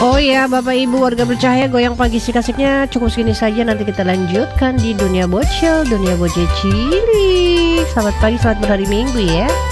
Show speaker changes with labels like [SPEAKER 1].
[SPEAKER 1] Oh ya, Bapak Ibu warga bercahaya, goyang pagi sik-asiknya cukup segini saja. Nanti kita lanjutkan di dunia bocil, dunia bocil cilik. Selamat pagi, selamat berhari Minggu ya.